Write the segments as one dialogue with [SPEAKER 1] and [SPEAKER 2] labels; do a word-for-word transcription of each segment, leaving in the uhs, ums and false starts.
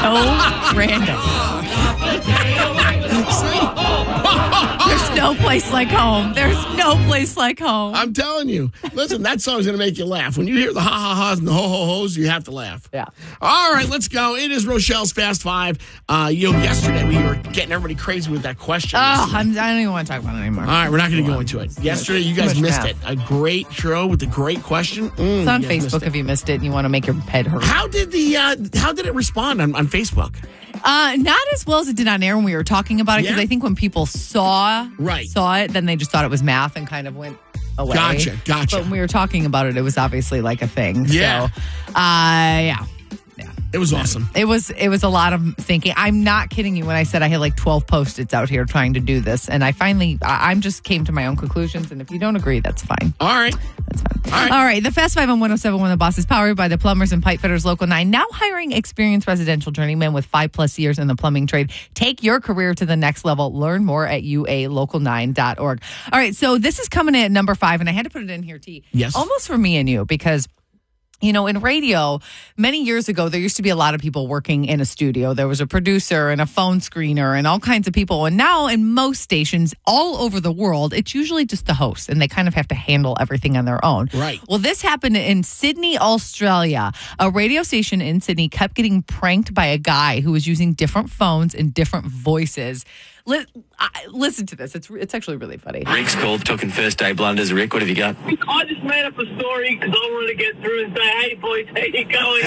[SPEAKER 1] so random. There's no place like home. There's no place like home.
[SPEAKER 2] I'm telling you. Listen, that song's going to make you laugh. When you hear the ha-ha-has and the ho-ho-hos, you have to laugh.
[SPEAKER 1] Yeah.
[SPEAKER 2] All right, let's go. It is Rochelle's Fast Five. Uh, you know, yesterday we were getting everybody crazy with that question.
[SPEAKER 1] Oh, I'm, I don't even want to talk about it anymore.
[SPEAKER 2] All right, we're not going to go into it. Yesterday, you guys missed it. A great show with a great question. Mm,
[SPEAKER 1] it's on
[SPEAKER 2] you guys
[SPEAKER 1] Facebook if you missed it and you want to make your head hurt.
[SPEAKER 2] How did the uh, how did it respond on, on Facebook?
[SPEAKER 1] Uh, not as well as it did on air when we were talking about it, because
[SPEAKER 2] Yeah.
[SPEAKER 1] I think when people saw
[SPEAKER 2] Right.
[SPEAKER 1] saw it, then they just thought it was math and kind of went away.
[SPEAKER 2] Gotcha, gotcha.
[SPEAKER 1] But when we were talking about it, it was obviously like a thing.
[SPEAKER 2] Yeah.
[SPEAKER 1] So, uh, yeah.
[SPEAKER 2] It was awesome.
[SPEAKER 1] It was it was a lot of thinking. I'm not kidding you when I said I had like twelve Post-its out here trying to do this. And I finally, I I'm just came to my own conclusions. And if you don't agree, that's fine.
[SPEAKER 2] All right.
[SPEAKER 1] That's fine.
[SPEAKER 2] All right.
[SPEAKER 1] All right. The Fast Five on one oh seven point one The Boss is powered by the Plumbers and Pipe Fitters Local nine. Now hiring experienced residential journeymen with five plus years in the plumbing trade. Take your career to the next level. Learn more at U A local nine dot org. All right. So this is coming in at number five. And I had to put it in here, T.
[SPEAKER 2] Yes.
[SPEAKER 1] Almost for me and you, because you know, in radio, many years ago, there used to be a lot of people working in a studio. There was a producer and a phone screener and all kinds of people. And now in most stations all over the world, it's usually just the host, and they kind of have to handle everything on their own.
[SPEAKER 2] Right.
[SPEAKER 1] Well, this happened in Sydney, Australia. A radio station in Sydney kept getting pranked by a guy who was using different phones and different voices. Li- I, listen to this. It's it's actually really funny.
[SPEAKER 3] Rick's called, talking first day blunders. Rick, what have you got?
[SPEAKER 4] I just made up a story because I wanted to get through and say, hey, boys, how you going?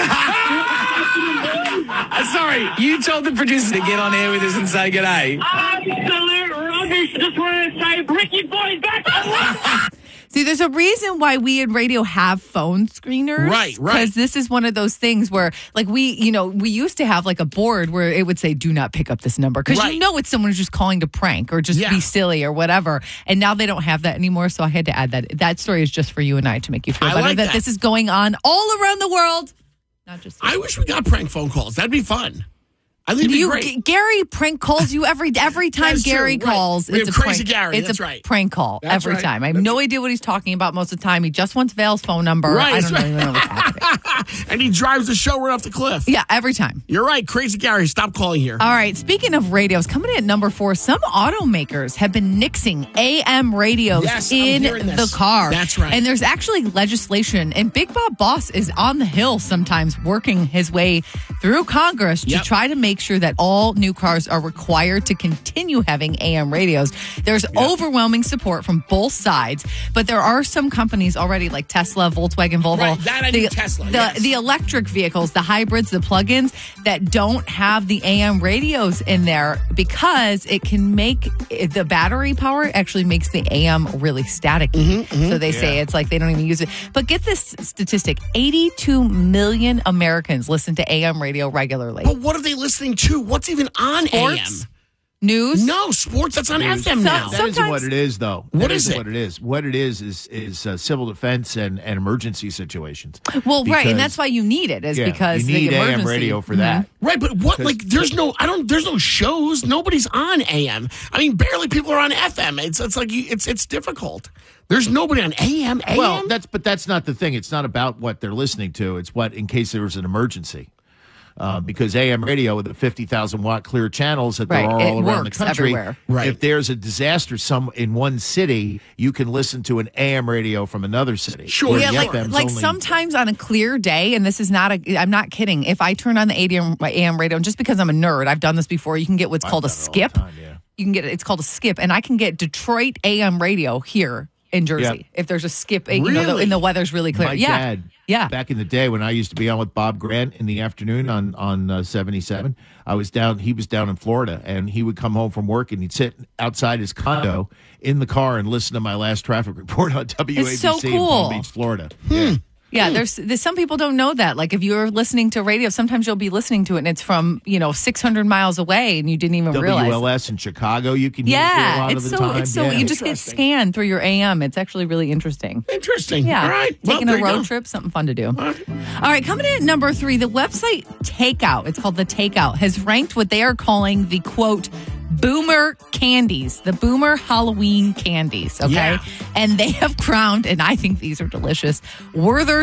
[SPEAKER 3] Sorry, you told the producer to get on air with us and say g'day.
[SPEAKER 4] Absolute rubbish. Just wanted to say, Ricky, boys, back on.
[SPEAKER 1] See, there's a reason why we in radio have phone screeners.
[SPEAKER 2] Right, right.
[SPEAKER 1] Because this is one of those things where, like, we, you know, we used to have like a board where it would say, do not pick up this number. Because
[SPEAKER 2] Right.
[SPEAKER 1] you know it's someone who's just calling to prank or just
[SPEAKER 2] Yeah.
[SPEAKER 1] be silly or whatever. And now they don't have that anymore. So I had to add that. That story is just for you and I to make you feel
[SPEAKER 2] I
[SPEAKER 1] better
[SPEAKER 2] like
[SPEAKER 1] that,
[SPEAKER 2] that.
[SPEAKER 1] this is going on all around the world. Not just
[SPEAKER 2] I wish we got prank phone calls. That'd be fun. I think it'd be
[SPEAKER 1] you,
[SPEAKER 2] great.
[SPEAKER 1] G- Gary prank calls you every every time
[SPEAKER 2] That's true,
[SPEAKER 1] Gary
[SPEAKER 2] right.
[SPEAKER 1] calls.
[SPEAKER 2] We
[SPEAKER 1] It's a
[SPEAKER 2] have Crazy
[SPEAKER 1] prank.
[SPEAKER 2] Gary,
[SPEAKER 1] It's
[SPEAKER 2] that's
[SPEAKER 1] a
[SPEAKER 2] right.
[SPEAKER 1] prank call
[SPEAKER 2] That's
[SPEAKER 1] every
[SPEAKER 2] right.
[SPEAKER 1] time. I have
[SPEAKER 2] That's
[SPEAKER 1] no idea what he's talking about most of the time. He just wants Val's phone number.
[SPEAKER 2] Right,
[SPEAKER 1] I don't
[SPEAKER 2] that's
[SPEAKER 1] even know what's happening.
[SPEAKER 2] And he drives the show right off the cliff.
[SPEAKER 1] Yeah, every time.
[SPEAKER 2] You're right. Crazy Gary, stop calling here.
[SPEAKER 1] All right. Speaking of radios, coming in at number four, some automakers have been nixing A M radios
[SPEAKER 2] Yes, I'm
[SPEAKER 1] in
[SPEAKER 2] hearing
[SPEAKER 1] the
[SPEAKER 2] this.
[SPEAKER 1] car.
[SPEAKER 2] That's right.
[SPEAKER 1] And there's actually legislation, and Big Bob Boss is on the Hill sometimes working his way through Congress to
[SPEAKER 2] Yep.
[SPEAKER 1] try to make sure that all new cars are required to continue having A M radios. There's overwhelming support from both sides, but there are some companies already like Tesla, Volkswagen, Volvo.
[SPEAKER 2] Right, that I
[SPEAKER 1] the,
[SPEAKER 2] knew Tesla,
[SPEAKER 1] The,
[SPEAKER 2] yes.
[SPEAKER 1] the electric vehicles, the hybrids, the plug-ins that don't have the A M radios in there because it can make the battery power actually makes the A M really staticky. So they say it's like they don't even use it. But get this statistic, eighty-two million Americans listen to A M radio regularly.
[SPEAKER 2] But what are they listening to? What's even on
[SPEAKER 1] Sports?
[SPEAKER 2] A M?
[SPEAKER 1] News?
[SPEAKER 2] No, sports, that's on
[SPEAKER 5] News.
[SPEAKER 2] F M
[SPEAKER 1] So-
[SPEAKER 2] now.
[SPEAKER 5] That isn't
[SPEAKER 1] Sometimes-
[SPEAKER 5] what it is, though.
[SPEAKER 2] What
[SPEAKER 5] That
[SPEAKER 2] is
[SPEAKER 5] isn't
[SPEAKER 2] it?
[SPEAKER 5] What it is. What it is is is uh, civil defense and, and emergency situations.
[SPEAKER 1] Well, right,
[SPEAKER 5] Because-
[SPEAKER 1] and that's why you need it, is
[SPEAKER 5] yeah,
[SPEAKER 1] because
[SPEAKER 5] you need
[SPEAKER 1] the
[SPEAKER 5] A M
[SPEAKER 1] emergency.
[SPEAKER 5] radio for
[SPEAKER 1] Mhm.
[SPEAKER 5] that.
[SPEAKER 2] Right, but what, like, there's no, I don't, there's no shows. Nobody's on A M. I mean, barely people are on F M. It's, it's like, you, it's, it's difficult. There's nobody on A M. A M?
[SPEAKER 5] Well, that's but that's not the thing. It's not about what they're listening to. It's what in case there was an emergency. Uh, because A M radio with the fifty thousand watt clear channels that
[SPEAKER 1] Right,
[SPEAKER 5] there are
[SPEAKER 1] it
[SPEAKER 5] all around the
[SPEAKER 1] works
[SPEAKER 5] country.
[SPEAKER 1] everywhere.
[SPEAKER 2] Right.
[SPEAKER 5] If there's a disaster some in one city, you can listen to an A M radio from another city.
[SPEAKER 2] Sure,
[SPEAKER 5] Where
[SPEAKER 1] Yeah,
[SPEAKER 5] the
[SPEAKER 1] like,
[SPEAKER 5] F M's
[SPEAKER 1] like
[SPEAKER 5] only-
[SPEAKER 1] sometimes on a clear day, and this is not a, I'm not kidding. If I turn on the A M, A M radio, and just because I'm a nerd, I've done this before, you can get what's
[SPEAKER 5] I've
[SPEAKER 1] called a
[SPEAKER 5] done it all the
[SPEAKER 1] skip.
[SPEAKER 5] time, yeah.
[SPEAKER 1] You can get it, it's called a skip, and I can get Detroit A M radio here in Jersey.
[SPEAKER 5] Yep.
[SPEAKER 1] If there's a skip, you know, the,
[SPEAKER 2] Really?
[SPEAKER 1] and the weather's really clear.
[SPEAKER 5] My
[SPEAKER 1] yeah.
[SPEAKER 5] dad,
[SPEAKER 1] yeah.
[SPEAKER 5] back in the day when I used to be on with Bob Grant in the afternoon on on uh, seventy-seven, I was down. He was down in Florida, and he would come home from work and he'd sit outside his condo in the car and listen to my last traffic report on W A B C
[SPEAKER 1] It's so
[SPEAKER 5] in
[SPEAKER 1] cool.
[SPEAKER 5] Palm Beach, Florida. Yeah.
[SPEAKER 1] Yeah, there's, there's some people don't know that. Like if you're listening to radio, sometimes you'll be listening to it and it's from, you know, six hundred miles away and you didn't even realize.
[SPEAKER 5] W L S in Chicago, you can hear
[SPEAKER 1] Yeah,
[SPEAKER 5] a lot
[SPEAKER 1] it's
[SPEAKER 5] of the
[SPEAKER 1] so
[SPEAKER 5] time.
[SPEAKER 1] it's so
[SPEAKER 5] yeah.
[SPEAKER 1] you just get scanned through your A M. It's actually really interesting.
[SPEAKER 2] Interesting.
[SPEAKER 1] Yeah,
[SPEAKER 2] All right. Well,
[SPEAKER 1] taking
[SPEAKER 2] there
[SPEAKER 1] a
[SPEAKER 2] you
[SPEAKER 1] road
[SPEAKER 2] go.
[SPEAKER 1] trip, something fun to do.
[SPEAKER 2] All right.
[SPEAKER 1] All right, coming in at number three, the website Takeout, it's called The Takeout, has ranked what they are calling the, quote, Boomer candies, the Boomer Halloween candies, okay?
[SPEAKER 2] Yeah.
[SPEAKER 1] And they have crowned, and I think these are delicious, Werther's